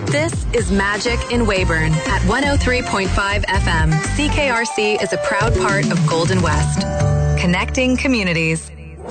This is Magic in Weyburn at 103.5 FM. CKRC is a proud part of Golden West. Connecting communities.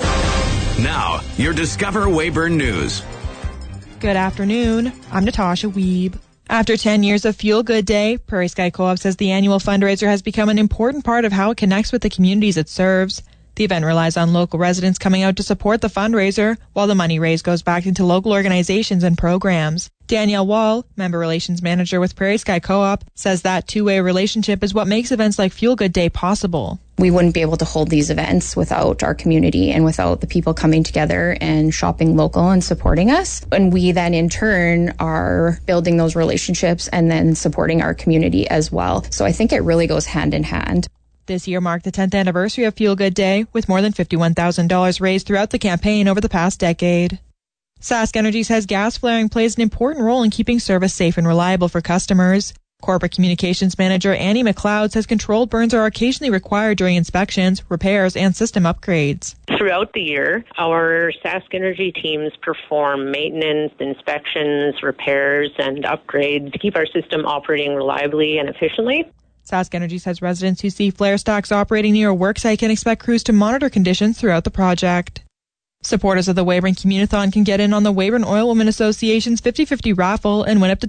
Now, your Discover Weyburn News. Good afternoon. I'm Natasha Wiebe. After 10 years of Fuel Good Day, Prairie Sky Co-op says the annual fundraiser has become an important part of how it connects with the communities it serves. The event relies on local residents coming out to support the fundraiser, while the money raised goes back into local organizations and programs. Danielle Wall, Member Relations Manager with Prairie Sky Co-op, says that two-way relationship is what makes events like Fuel Good Day possible. We wouldn't be able to hold these events without our community and without the people coming together and shopping local and supporting us. And we then in turn are building those relationships and then supporting our community as well. So I think it really goes hand in hand. This year marked the 10th anniversary of Fuel Good Day, with more than $51,000 raised throughout the campaign over the past decade. Sask Energy says gas flaring plays an important role in keeping service safe and reliable for customers. Corporate Communications Manager Annie McLeod says controlled burns are occasionally required during inspections, repairs, and system upgrades. Throughout the year, our Sask Energy teams perform maintenance, inspections, repairs, and upgrades to keep our system operating reliably and efficiently. Sask Energy says residents who see flare stocks operating near a worksite can expect crews to monitor conditions throughout the project. Supporters of the Weyburn Communithon can get in on the Weyburn Oilwomen Association's 50-50 raffle and win up to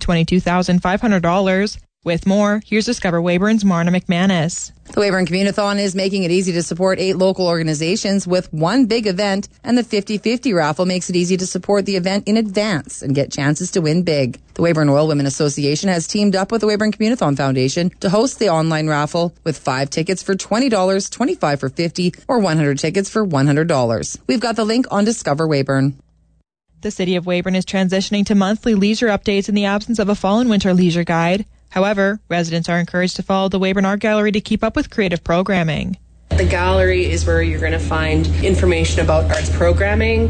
$22,500. With more, here's Discover Weyburn's Marna McManus. The Weyburn Communithon is making it easy to support 8 local organizations with one big event, and the 50-50 raffle makes it easy to support the event in advance and get chances to win big. The Weyburn Oilwomen Association has teamed up with the Weyburn Communithon Foundation to host the online raffle with 5 tickets for $20, 25 for $50, or 100 tickets for $100. We've got the link on Discover Weyburn. The City of Weyburn is transitioning to monthly leisure updates in the absence of a fall and winter leisure guide. However, residents are encouraged to follow the Weyburn Art Gallery to keep up with creative programming. The gallery is where you're going to find information about arts programming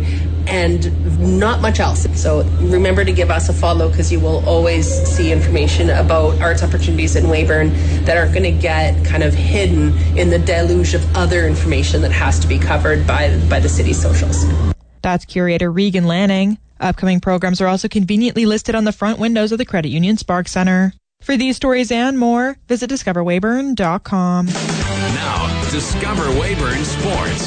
and not much else. So remember to give us a follow, because you will always see information about arts opportunities in Weyburn that aren't going to get kind of hidden in the deluge of other information that has to be covered by the city's socials. That's curator Regan Lanning. Upcoming programs are also conveniently listed on the front windows of the Credit Union Spark Center. For these stories and more, visit discoverweyburn.com. Now, Discover Weyburn Sports.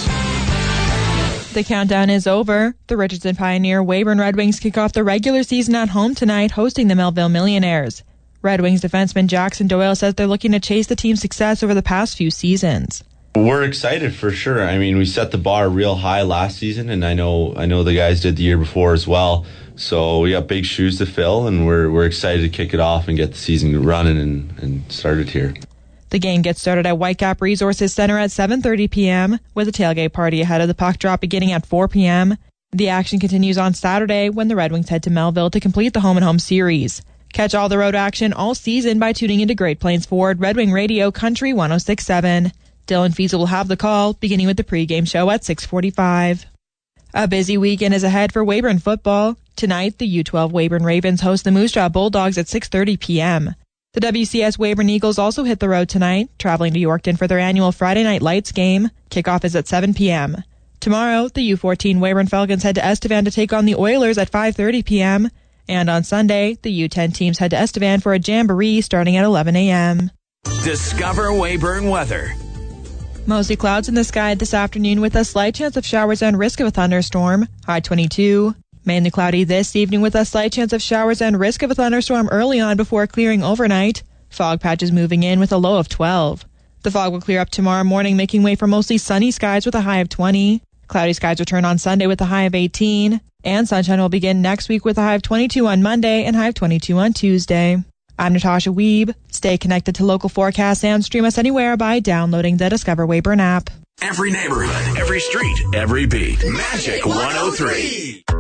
The countdown is over. The Richardson Pioneer Weyburn Red Wings kick off the regular season at home tonight, hosting the Melville Millionaires. Red Wings defenseman Jackson Doyle says they're looking to chase the team's success over the past few seasons. We're excited for sure. I mean, we set the bar real high last season, and I know the guys did the year before as well. So we got big shoes to fill, and we're excited to kick it off and get the season running and started here. The game gets started at Whitecap Resources Center at 7:30 p.m. with a tailgate party ahead of the puck drop beginning at 4 p.m. The action continues on Saturday when the Red Wings head to Melville to complete the home-and-home series. Catch all the road action all season by tuning into Great Plains Ford Red Wing Radio Country 106.7. Dylan Fiesel will have the call, beginning with the pregame show at 6:45. A busy weekend is ahead for Weyburn football. Tonight, the U12 Weyburn Ravens host the Moose Jaw Bulldogs at 6:30 p.m. The WCS Weyburn Eagles also hit the road tonight, traveling to Yorkton for their annual Friday Night Lights game. Kickoff is at 7 p.m. Tomorrow, the U14 Weyburn Falcons head to Estevan to take on the Oilers at 5:30 p.m. And on Sunday, the U10 teams head to Estevan for a jamboree starting at 11 a.m. Discover Weyburn weather. Mostly clouds in the sky this afternoon with a slight chance of showers and risk of a thunderstorm. High 22. Mainly cloudy this evening with a slight chance of showers and risk of a thunderstorm early on before clearing overnight. Fog patches moving in with a low of 12. The fog will clear up tomorrow morning, making way for mostly sunny skies with a high of 20. Cloudy skies return on Sunday with a high of 18. And sunshine will begin next week with a high of 22 on Monday and high of 22 on Tuesday. I'm Natasha Wiebe. Stay connected to local forecasts and stream us anywhere by downloading the Discover Weyburn app. Every neighborhood, every street, every beat. Magic 103.